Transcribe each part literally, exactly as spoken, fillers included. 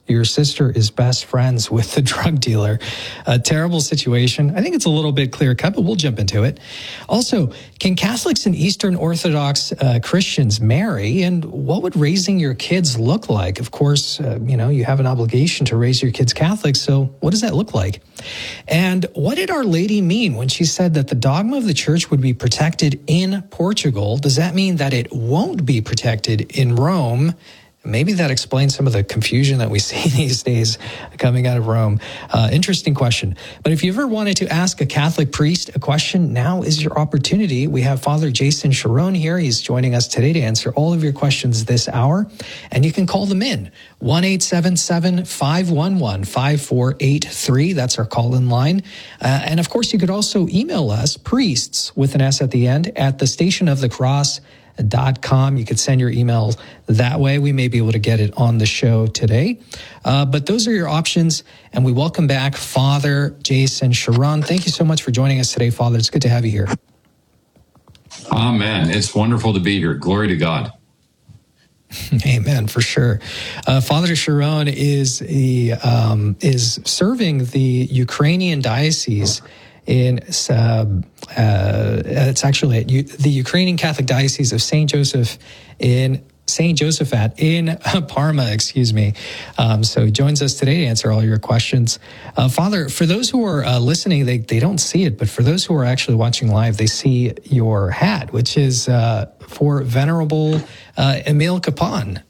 your sister is best friends with the drug dealer. A terrible situation. I think it's a little bit clear cut, but we'll jump into it. Also, can Catholics and Eastern Orthodox uh, Christians marry? And what would raising your kids look like? Of course, uh, you know, you have an obligation to raise your kids Catholic. So what does that look like? And what did Our Lady mean when she said that the dogma of the church would be protected in Portugal? Does that mean that it won't be protected in Rome? Maybe that explains some of the confusion that we see these days coming out of Rome. Uh, interesting question. But if you ever wanted to ask a Catholic priest a question, now is your opportunity. We have Father Jason Sharon here. He's joining us today to answer all of your questions this hour. And you can call them in. one eight seven seven, five one one, five four eight three. That's our call-in line. Uh, and of course, you could also email us, priests with an S at the end, at the Station of the Cross dot com. You could send your email that way. We may be able to get it on the show today. Uh, but those are your options. And we welcome back Father Jason Sharon. Thank you so much for joining us today, Father. It's good to have you here. Amen. It's wonderful to be here. Glory to God. Amen, for sure. Uh, Father Sharon is the, um, is serving the Ukrainian diocese in uh, uh, it's actually at U- the Ukrainian Catholic Diocese of Saint Joseph in Saint Josephat in Parma, excuse me. Um, so he joins us today to answer all your questions. Uh, Father, for those who are uh, listening, they, they don't see it, but for those who are actually watching live, they see your hat, which is uh, for Venerable uh, Emil Kapaun.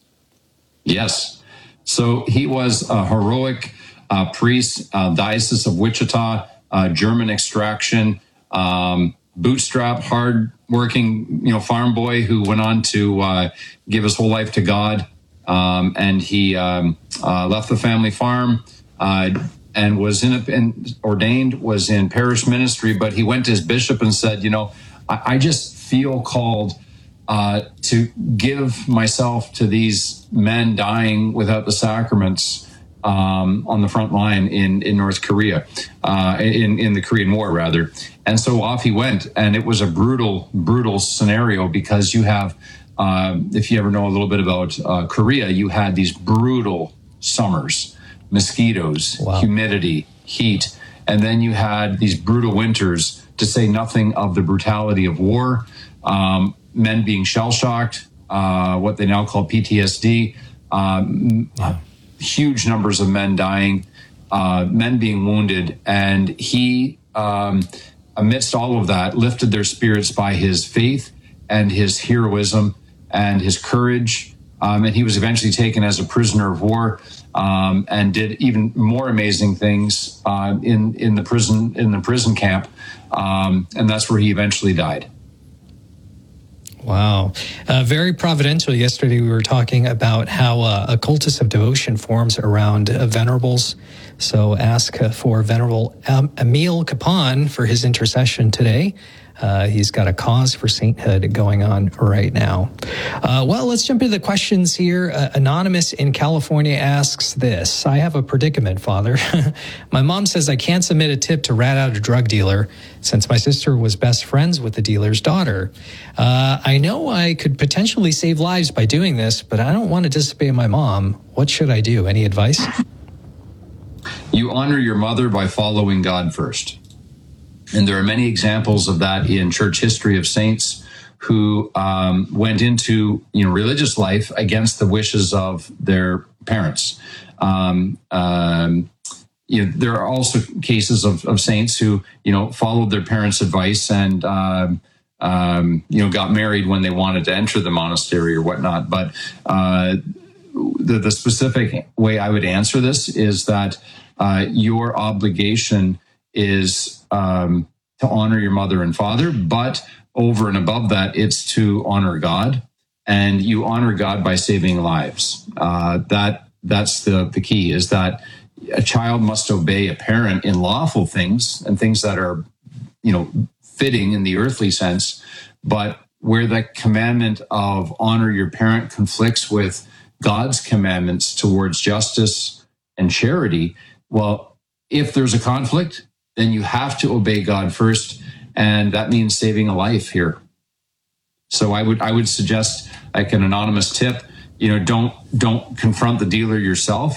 Yes. So he was a heroic uh, priest, uh, Diocese of Wichita, Uh, German extraction, um, bootstrap, hard-working, you know, farm boy who went on to uh, give his whole life to God. Um, and he um, uh, left the family farm uh, and was in, a, in ordained, was in parish ministry. But he went to his bishop and said, you know, I, I just feel called uh, to give myself to these men dying without the sacraments. Um, on the front line in, in North Korea, uh, in, in the Korean War, rather. And so off he went. And it was a brutal, brutal scenario because you have, uh, if you ever know a little bit about uh, Korea, you had these brutal summers, mosquitoes, wow. humidity, heat. And then you had these brutal winters, to say nothing of the brutality of war, um, men being shell-shocked, uh, what they now call P T S D, um, wow. huge numbers of men dying, uh, men being wounded. And he, um, amidst all of that, lifted their spirits by his faith and his heroism and his courage. Um, and he was eventually taken as a prisoner of war, um, and did even more amazing things uh, in in the prison in the prison camp. Um, and that's where he eventually died. Wow. Uh, very providential. Yesterday we were talking about how uh, a cultus of devotion forms around uh, venerables. So ask uh, for Venerable um, Emil Kapaun for his intercession today. Uh, he's got a cause for sainthood going on right now. Uh, well, let's jump into the questions here. Uh, Anonymous in California asks this. I have a predicament, Father. My mom says I can't submit a tip to rat out a drug dealer since my sister was best friends with the dealer's daughter. Uh, I know I could potentially save lives by doing this, but I don't want to disobey my mom. What should I do? Any advice? You honor your mother by following God first. And there are many examples of that in church history of saints who um, went into you know religious life against the wishes of their parents. Um, um, you know, there are also cases of, of saints who you know followed their parents' advice and um, um, you know got married when they wanted to enter the monastery or whatnot. But uh, the, the specific way I would answer this is that uh, your obligation is um, to honor your mother and father, but over and above that, it's to honor God, and you honor God by saving lives. Uh, that that's the the key, is that a child must obey a parent in lawful things and things that are, you know, fitting in the earthly sense, but where the commandment of honor your parent conflicts with God's commandments towards justice and charity, well, if there's a conflict, then you have to obey God first, and that means saving a life here. So I would I would suggest, like an anonymous tip, you know, don't don't confront the dealer yourself.